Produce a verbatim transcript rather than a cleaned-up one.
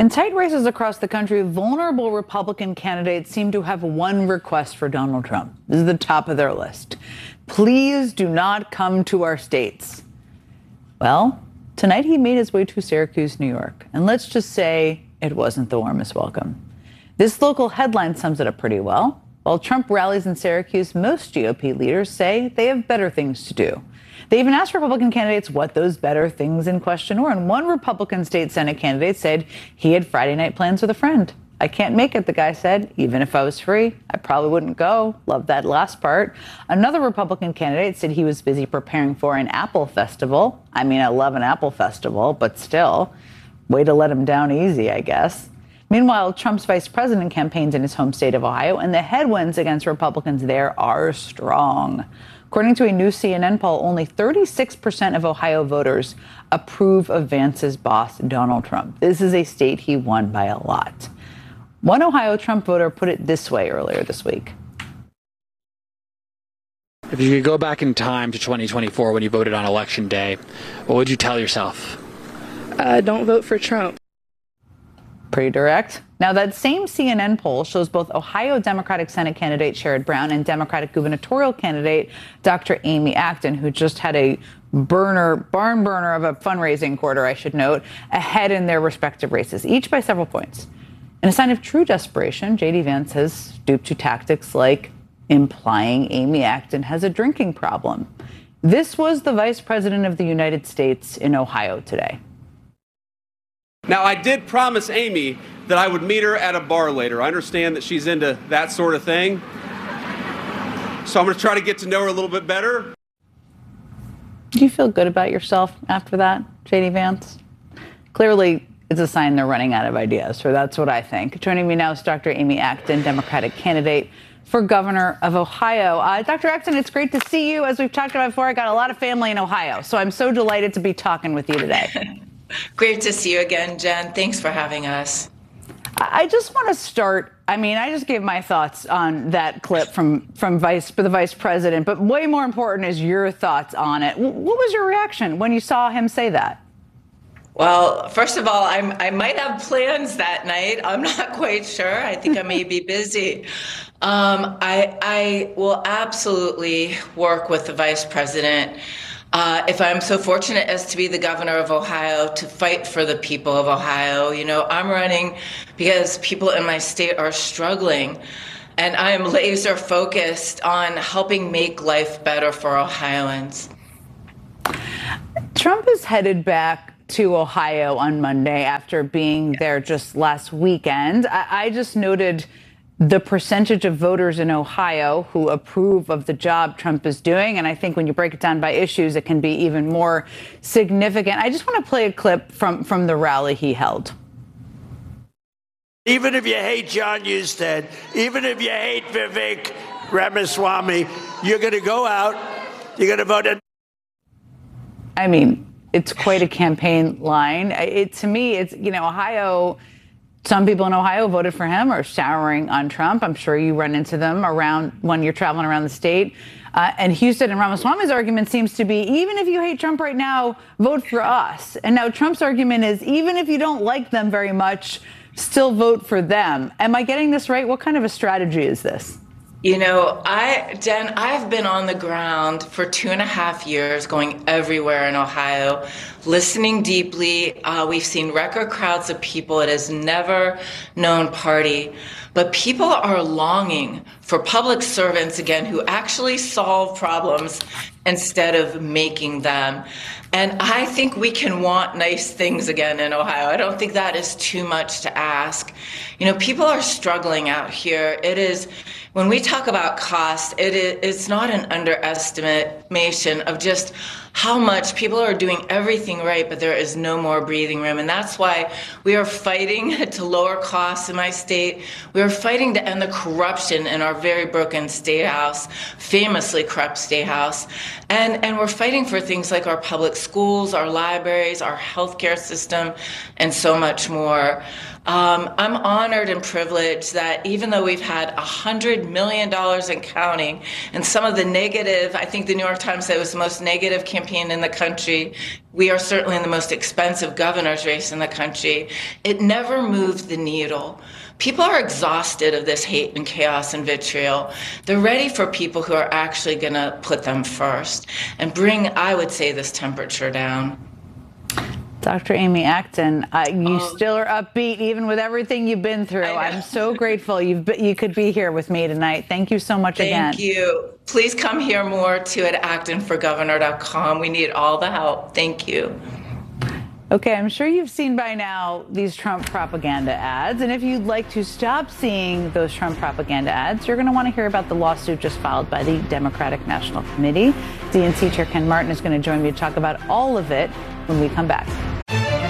In tight races across the country, vulnerable Republican candidates seem to have one request for Donald Trump. This is the top of their list. Please do not come to our states. Well, tonight he made his way to Syracuse, New York. And let's just say it wasn't the warmest welcome. This local headline sums it up pretty well. While Trump rallies in Syracuse, most G O P leaders say they have better things to do. They even asked Republican candidates what those better things in question were. And one Republican state Senate candidate said he had Friday night plans with a friend. I can't make it, the guy said. Even if I was free, I probably wouldn't go. Love that last part. Another Republican candidate said he was busy preparing for an Apple festival. I mean, I love an Apple festival, but still, way to let him down easy, I guess. Meanwhile, Trump's vice president campaigns in his home state of Ohio, and the headwinds against Republicans there are strong. According to a new C N N poll, only thirty-six percent of Ohio voters approve of Vance's boss, Donald Trump. This is a state he won by a lot. One Ohio Trump voter put it this way earlier this week. If you could go back in time to twenty twenty-four when you voted on Election Day, what would you tell yourself? Uh, don't vote for Trump. Pretty direct. Now, that same C N N poll shows both Ohio Democratic Senate candidate Sherrod Brown and Democratic gubernatorial candidate Doctor Amy Acton, who just had a burner, barn burner of a fundraising quarter, I should note, ahead in their respective races, each by several points. In a sign of true desperation, J D Vance has stooped to tactics like implying Amy Acton has a drinking problem. This was the vice president of the United States in Ohio today. Now, I did promise Amy that I would meet her at a bar later. I understand that she's into that sort of thing. So I'm going to try to get to know her a little bit better. Do you feel good about yourself after that, J D Vance? Clearly, it's a sign they're running out of ideas, so that's what I think. Joining me now is Doctor Amy Acton, Democratic candidate for governor of Ohio. Uh, Doctor Acton, it's great to see you. As we've talked about before, I got a lot of family in Ohio, so I'm so delighted to be talking with you today. Great to see you again, Jen. Thanks for having us. I just want to start. I mean, I just gave my thoughts on that clip from from vice for the vice president, but way more important is your thoughts on it. What was your reaction when you saw him say that? Well, first of all, I'm, I might have plans that night. I'm not quite sure. I think I may be busy. Um, I, I will absolutely work with the vice president. Uh, if I'm so fortunate as to be the governor of Ohio, to fight for the people of Ohio. You know, I'm running because people in my state are struggling, and I am laser focused on helping make life better for Ohioans. Trump is headed back to Ohio on Monday after being there just last weekend. I, I just noted the percentage of voters in Ohio who approve of the job Trump is doing. And I think when you break it down by issues, it can be even more significant. I just want to play a clip from, from the rally he held. Even if you hate John Husted, even if you hate Vivek Ramaswamy, you're going to go out, you're going to vote. In- I mean, it's quite a campaign line. It, to me, it's, you know, Ohio. Some people in Ohio voted for him or souring on Trump. I'm sure you run into them around when you're traveling around the state. Uh, and Husted and Ramaswamy's argument seems to be, even if you hate Trump right now, vote for us. And now Trump's argument is, even if you don't like them very much, still vote for them. Am I getting this right? What kind of a strategy is this? You know, I, Jen, I've been on the ground for two and a half years, going everywhere in Ohio, listening deeply. Uh, we've seen record crowds of people. It has never known party. But people are longing for public servants again who actually solve problems instead of making them. And I think we can want nice things again in Ohio. I don't think that is too much to ask. You know, people are struggling out here. It is, when we talk about cost, it is, it's not an underestimation of just how much people are doing everything right, but there is no more breathing room. And that's why we are fighting to lower costs in my state. We are fighting to end the corruption in our very broken state house, famously corrupt state house. And, and we're fighting for things like our public schools, our libraries, our healthcare system, and so much more. Um, I'm honored and privileged that even though we've had one hundred million dollars in counting, and some of the negative, I think the New York Times said it was the most negative campaign campaign in the country. We are certainly in the most expensive governor's race in the country. It never moved the needle. People are exhausted of this hate and chaos and vitriol. They're ready for people who are actually going to put them first and bring, I would say, this temperature down. Doctor Amy Acton, uh, you um, still are upbeat even with everything you've been through. I'm so grateful you've be, you could be here with me tonight. Thank you so much thank again. Thank you. Please come hear more too at acton for governor dot com. We need all the help. Thank you. Okay, I'm sure you've seen by now these Trump propaganda ads. And if you'd like to stop seeing those Trump propaganda ads, you're going to want to hear about the lawsuit just filed by the Democratic National Committee. D N C Chair Ken Martin is going to join me to talk about all of it when we come back.